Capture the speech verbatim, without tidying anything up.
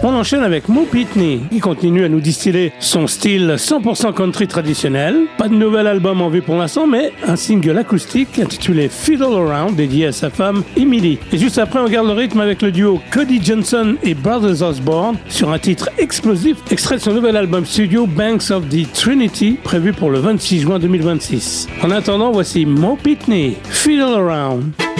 On enchaîne avec Mo Pitney, qui continue à nous distiller son style cent pour cent country traditionnel. Pas de nouvel album en vue pour l'instant, mais un single acoustique intitulé Fiddle Around, dédié à sa femme Emily. Et juste après, on garde le rythme avec le duo Cody Johnson et Brothers Osborne sur un titre explosif, extrait de son nouvel album studio Banks of the Trinity, prévu pour le vingt-six juin deux mille vingt-six. En attendant, voici Mo Pitney, Fiddle Around.